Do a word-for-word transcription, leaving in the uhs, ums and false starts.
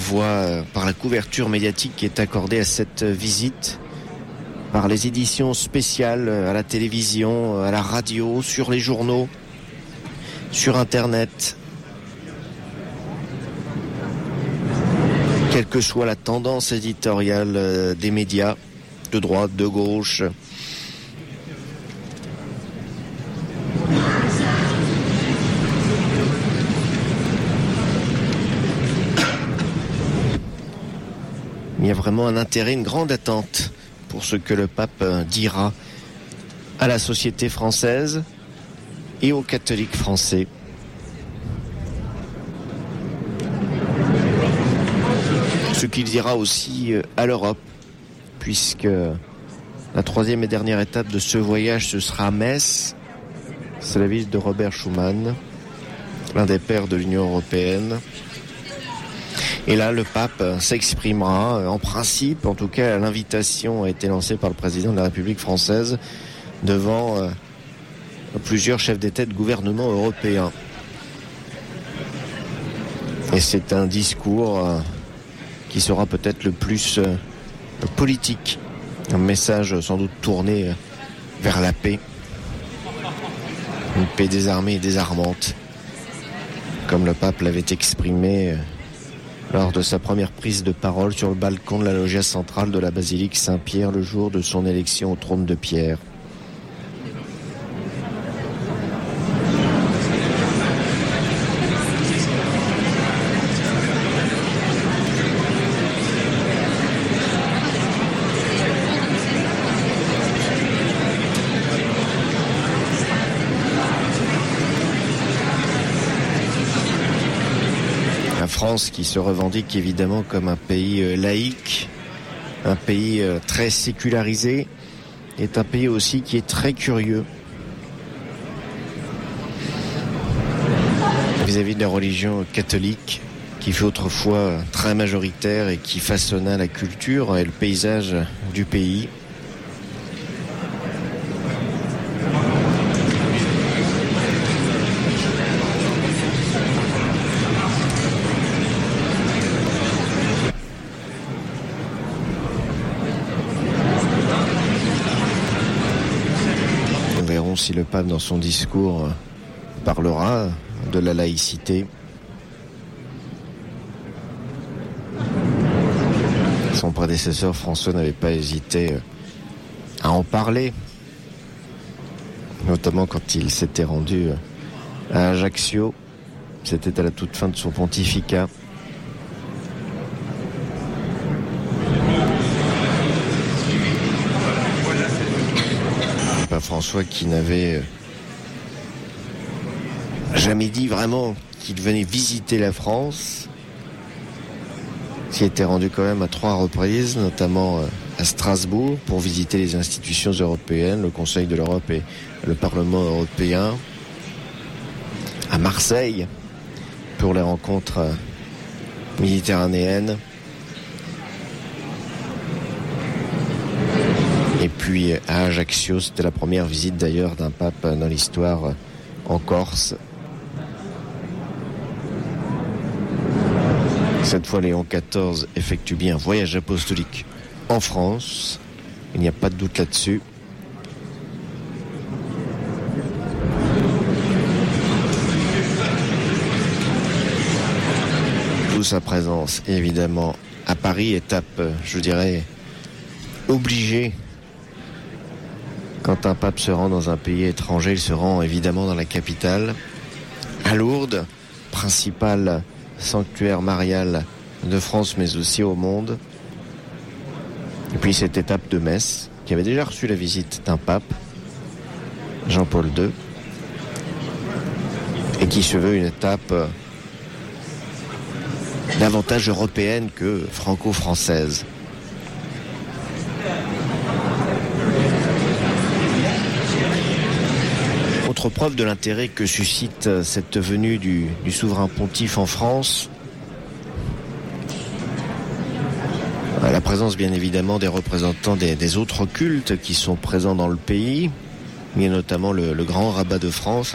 voit par la couverture médiatique qui est accordée à cette visite, par les éditions spéciales à la télévision, à la radio, sur les journaux, sur Internet. Quelle que soit la tendance éditoriale des médias, de droite, de gauche, il y a vraiment un intérêt, une grande attente pour ce que le pape dira à la société française et aux catholiques français. Ce qu'il dira aussi à l'Europe, puisque la troisième et dernière étape de ce voyage, ce sera Metz. C'est la ville de Robert Schuman, l'un des pères de l'Union européenne. Et là, le pape s'exprimera, en principe, en tout cas, l'invitation a été lancée par le président de la République française devant euh, plusieurs chefs d'État et de gouvernement européens. Et c'est un discours euh, qui sera peut-être le plus euh, politique, un message sans doute tourné euh, vers la paix, une paix désarmée et désarmante, comme le pape l'avait exprimé euh, lors de sa première prise de parole sur le balcon de la loggia centrale de la basilique Saint-Pierre le jour de son élection au trône de pierre. France qui se revendique évidemment comme un pays laïque, un pays très sécularisé, est un pays aussi qui est très curieux vis-à-vis de la religion catholique, qui fut autrefois très majoritaire et qui façonna la culture et le paysage du pays. Si le pape dans son discours parlera de la laïcité. Son prédécesseur François n'avait pas hésité à en parler, notamment quand il s'était rendu à Ajaccio. C'était à la toute fin de son pontificat. François qui n'avait jamais dit vraiment qu'il venait visiter la France, qui était rendu quand même à trois reprises, notamment à Strasbourg, pour visiter les institutions européennes, le Conseil de l'Europe et le Parlement européen, à Marseille, pour les rencontres méditerranéennes. Et puis à Ajaccio, c'était la première visite d'ailleurs d'un pape dans l'histoire en Corse. Cette fois, Léon quatorze effectue bien un voyage apostolique en France. Il n'y a pas de doute là-dessus. D'où sa présence, évidemment, à Paris, étape, je dirais, obligée. Quand un pape se rend dans un pays étranger, il se rend évidemment dans la capitale, à Lourdes, principal sanctuaire marial de France, mais aussi au monde. Et puis cette étape de Metz, qui avait déjà reçu la visite d'un pape, Jean-Paul deux, et qui se veut une étape davantage européenne que franco-française. Autre preuve de l'intérêt que suscite cette venue du, du souverain pontife en France, la présence bien évidemment des représentants des, des autres cultes qui sont présents dans le pays, mais notamment le, le grand rabbin de France,